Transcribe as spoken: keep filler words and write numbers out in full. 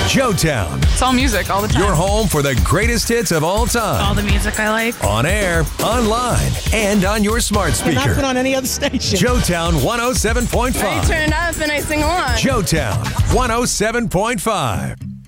Joetown, It's all music all the time. your home for the greatest hits of all time. all the music I like. On air, online, and on your smart Not speaker. put on any other station. Joetown one oh seven point I five. turn it up and I sing along. Joetown one oh seven point five.